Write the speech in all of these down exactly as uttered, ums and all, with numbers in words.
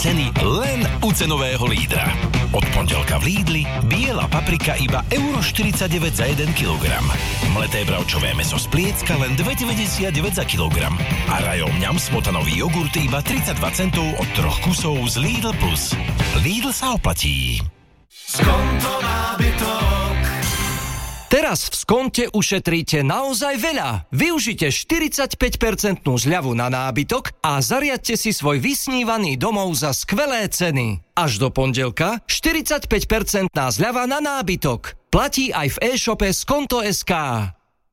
ceny len u cenového lídra. Od pondelka v Lidli biela paprika iba euro štyridsaťdeväť za jeden kilogram. Mleté bravčové mäso z Pliecka len dva deväťdesiatdeväť za kilogram. A rajomňam smotanový jogurt iba tridsaťdva centov od troch kusov z Lidl Plus. Lidl sa oplatí. Skonto nábytok. Teraz v Skonte ušetríte naozaj veľa. Využite štyridsaťpäť percent zľavu na nábytok a zariadte si svoj vysnívaný domov za skvelé ceny. Až do pondelka štyridsaťpäť percent zľava na nábytok. Platí aj v e-shope Skonto bodka es ká.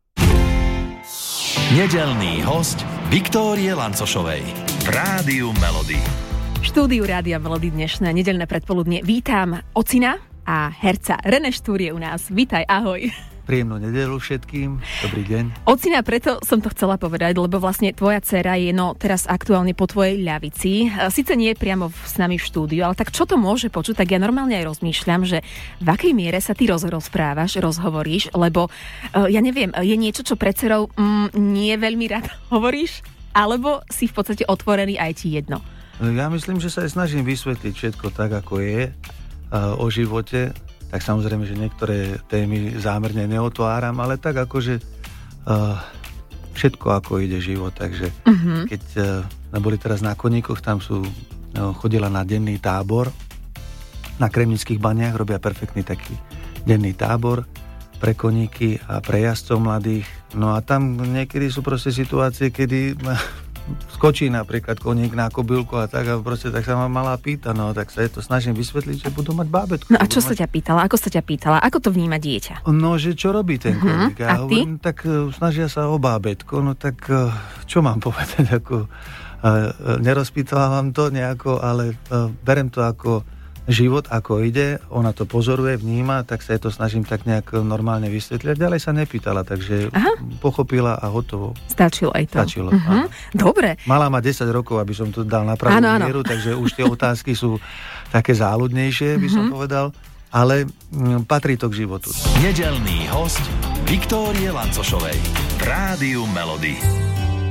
Nedeľný host Viktórie Lancošovej v Rádiu Melody. V štúdiu Rádia Melody dnešné nedeľné predpoludnie vítam ocina a herca René Štúr je u nás. Vítaj, ahoj. Príjemnú nedeľu všetkým, dobrý deň. Ocina, preto som to chcela povedať, lebo vlastne tvoja dcéra je no teraz aktuálne po tvojej ľavici. Sice nie je priamo v, s nami v štúdiu, ale tak čo to môže počuť, tak ja normálne aj rozmýšľam, že v akej miere sa ty rozprávaš, rozhovoríš, lebo ja neviem, je niečo, čo pred dcerou mm, nie veľmi rád hovoríš, alebo si v podstate otvorený aj ti jedno? Ja myslím, že sa aj snažím vysvetliť všetko tak, ako je o živote. Tak samozrejme, že niektoré témy zámerne neotváram, ale tak akože uh, všetko ako ide život, takže uh-huh. keď uh, boli teraz na koníkoch, tam sú, uh, chodila na denný tábor, na Kremnických baniach robia perfektný taký denný tábor pre koníky a pre jazdcov mladých, no a tam niekedy sú proste situácie, kedy skočí napríklad koník na kobylku a tak a proste tak sa ma malá pýta, no tak sa je to snažím vysvetliť, že budú mať bábätko. No a čo sa mať... ťa pýtala? Ako sa ťa pýtala? Ako to vníma dieťa? No, že čo robí ten koník? Uh-huh. Ja a ty? Hovorím, tak uh, snažia sa o bábätko, no tak uh, čo mám povedať? Ako, uh, nerozpýtala vám to nejako, ale uh, berem to ako život, ako ide, ona to pozoruje, vníma, tak sa je to snažím tak nejak normálne vysvetliť. Ďalej sa nepýtala, takže Aha. pochopila a hotovo. Stačilo aj to. Stačilo, uh-huh. Dobre. Malá má desať rokov, aby som to dal na pravú áno, mieru, áno. Takže už tie otázky sú také záľudnejšie, by som uh-huh. povedal, ale m, patrí to k životu. Nedeľný host Viktórie Lancošovej v Rádiu Melody.